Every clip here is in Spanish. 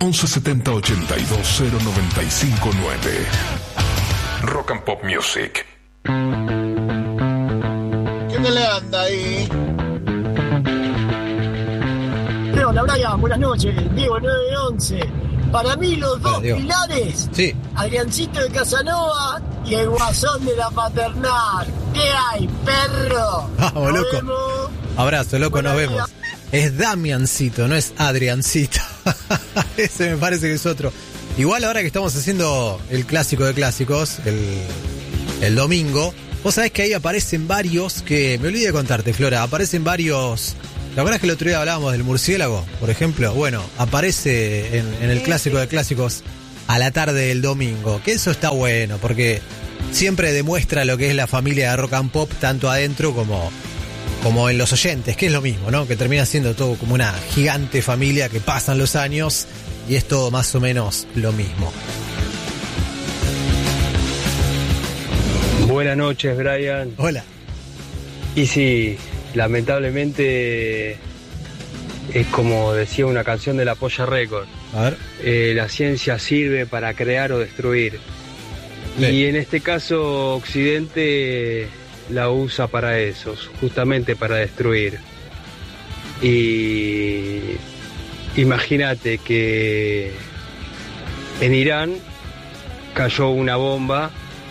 1170 82 0959. Rock and Pop Music. ¿Qué le anda ahí? Hola, Brian, buenas noches. Diego 911. Para mí los dos pilares, sí. Adriancito de Casanova y el Guasón de la Paternal. ¿Qué hay, perro? Vamos, loco. Vemos. Abrazo, loco, nos vemos. Es Damiancito, no es Adriancito. Ese me parece que es otro. Igual ahora que estamos haciendo el clásico de clásicos, el domingo, vos sabés que ahí aparecen varios que... Me olvidé de contarte, Flora, aparecen varios... ¿La verdad es que el otro día hablábamos del murciélago, por ejemplo? Bueno, aparece en el clásico de clásicos a la tarde del domingo, que eso está bueno, porque siempre demuestra lo que es la familia de Rock and Pop, tanto adentro como en los oyentes, que es lo mismo, ¿no? Que termina siendo todo como una gigante familia que pasan los años y es todo más o menos lo mismo. Buenas noches, Brian. Hola. Y sí, lamentablemente es como decía una canción de La Polla Record. A ver. La ciencia sirve para crear o destruir. Sí. Y en este caso Occidente la usa para eso, justamente para destruir. Y imagínate que en Irán cayó una bomba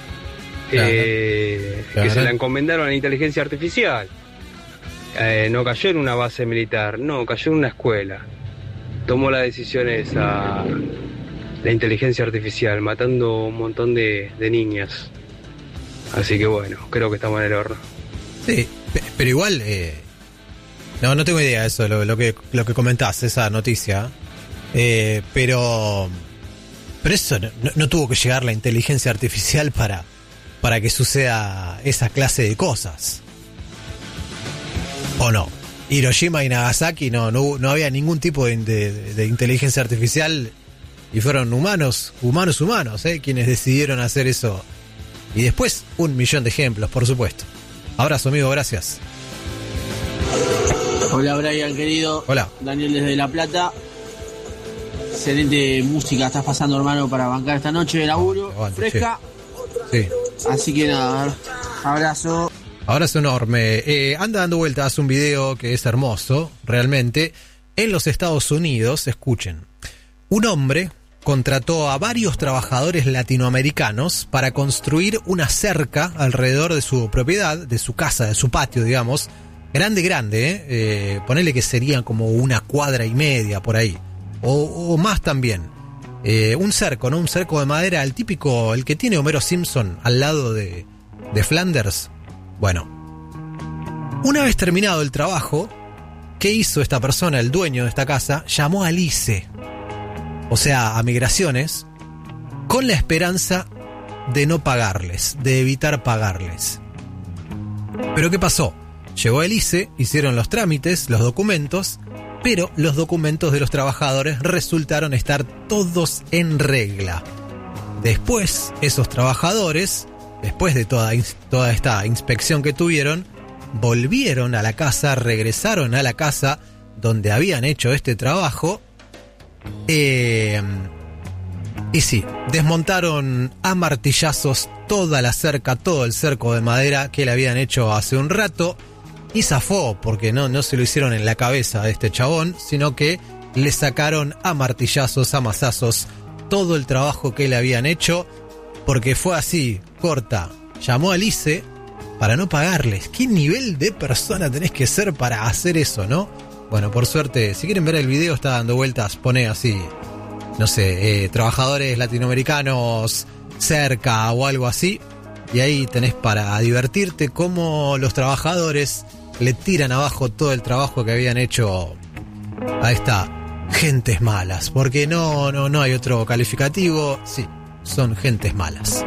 que se la encomendaron a la inteligencia artificial. No cayó en una base militar, no, cayó en una escuela. Tomó la decisión esa, la inteligencia artificial, matando un montón de niñas. Así que bueno, creo que estamos en el horno. Sí, pero igual, no tengo idea de eso, lo que comentás, esa noticia. Pero eso no tuvo que llegar la inteligencia artificial para que suceda esa clase de cosas. ¿O no? Hiroshima y Nagasaki no había ningún tipo de inteligencia artificial y fueron humanos, quienes decidieron hacer eso. Y después 1.000.000 de ejemplos, por supuesto. Abrazo, amigo, gracias. Hola, Brian, querido. Hola. Daniel desde La Plata. Excelente música estás pasando, hermano, para bancar esta noche de laburo. Fresca. Sí. Así que nada, abrazo. Abrazo enorme. Anda dando vueltas un video que es hermoso, realmente. En los Estados Unidos, escuchen. Un hombre contrató a varios trabajadores latinoamericanos para construir una cerca alrededor de su propiedad, de su casa, de su patio, digamos. Grande, ponele que serían como 1,5 cuadras por ahí. O más también. Un cerco, ¿no? Un cerco de madera, el típico, el que tiene Homero Simpson al lado de Flanders. Bueno, una vez terminado el trabajo, ¿qué hizo esta persona, el dueño de esta casa? Llamó al ICE, o sea, a Migraciones, con la esperanza de no pagarles, de evitar pagarles. ¿Pero qué pasó? Llegó el ICE, hicieron los trámites, los documentos, pero los documentos de los trabajadores resultaron estar todos en regla. Después, esos trabajadores, después de toda esta inspección que tuvieron, volvieron a la casa, regresaron a la casa donde habían hecho este trabajo. Y sí, desmontaron a martillazos toda la cerca, todo el cerco de madera que le habían hecho hace un rato. Y zafó, porque no se lo hicieron en la cabeza a este chabón, sino que le sacaron a martillazos, a mazazos, todo el trabajo que le habían hecho, porque fue así, corta. Llamó al ICE para no pagarles. ¿Qué nivel de persona tenés que ser para hacer eso, no? Bueno, por suerte, si quieren ver el video, está dando vueltas, pone así, no sé, trabajadores latinoamericanos cerca o algo así, y ahí tenés para divertirte cómo los trabajadores le tiran abajo todo el trabajo que habían hecho a esta gentes malas, porque no hay otro calificativo, sí, son gentes malas.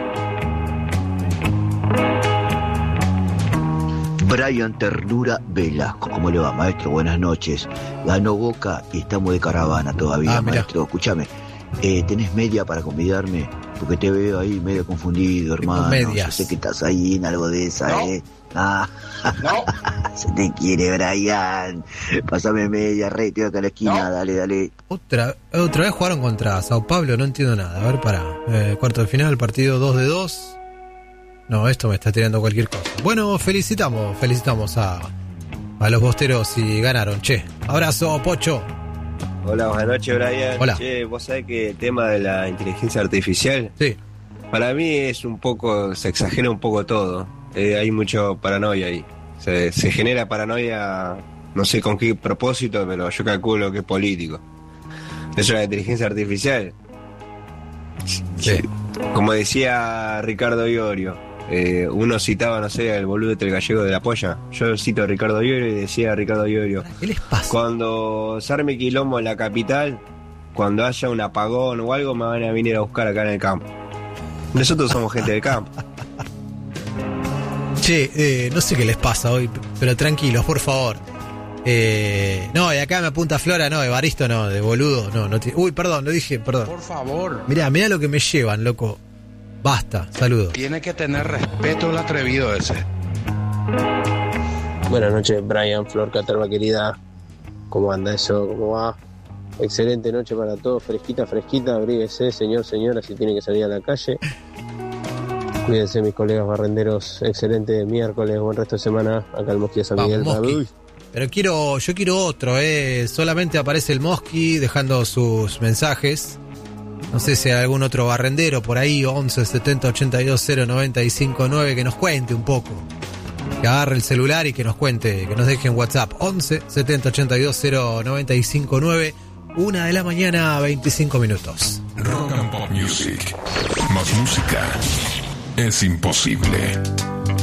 Brian Ternura Velasco, ¿cómo le va, maestro? Buenas noches. Ganó Boca y estamos de caravana todavía, maestro. Escúchame, ¿tenés media para convidarme? Porque te veo ahí medio confundido, hermano. Medias. Yo sé que estás ahí en algo de esa, ¿No? Ah, No. se te quiere, Brian. Pásame media, rey, estoy acá en la esquina, No. dale. Otra vez jugaron contra Sao Paulo, no entiendo nada. A ver, cuarto de final, partido 2-2. No, esto me está tirando cualquier cosa. Bueno, felicitamos a los bosteros y ganaron. Che, abrazo, Pocho. Hola, buenas noches, Brian. Hola. Che, vos sabés que el tema de la inteligencia artificial, Sí. para mí es un poco, se exagera un poco todo. Hay mucho paranoia ahí. Se genera paranoia, no sé con qué propósito, pero yo calculo que es político. Eso es la inteligencia artificial. Sí. Como decía Ricardo Iorio, uno citaba, no sé, al boludo del gallego de la polla. Yo cito a Ricardo Iorio y decía a Ricardo Iorio: ¿Qué les pasa? cuando se arme quilombo en la capital, cuando haya un apagón o algo, me van a venir a buscar acá en el campo. Nosotros somos gente del campo. Che, no sé qué les pasa hoy, pero tranquilos, por favor. No, y acá me apunta Flora, no, Evaristo no, de boludo, no. Uy, perdón, lo dije, perdón. Por favor. Mirá lo que me llevan, loco. Basta, saludos. Tiene que tener respeto el atrevido ese. Buenas noches, Brian, Flor, Caterva querida. ¿Cómo anda eso? ¿Cómo va? Excelente noche para todos, fresquita, abríguese, señor, señora, si tiene que salir a la calle. Cuídense, mis colegas barrenderos. Excelente miércoles, buen resto de semana. Acá el Mosqui de San Miguel. Mosqui. Pero yo quiero otro, solamente aparece el Mosqui dejando sus mensajes. No sé si hay algún otro barrendero por ahí, 11 70 82 095 9, que nos cuente un poco. Que agarre el celular y que nos cuente, que nos deje en WhatsApp. 11 70 82 095 9, 1 de la mañana, 25 minutos. Rock and Pop Music. Más música es imposible.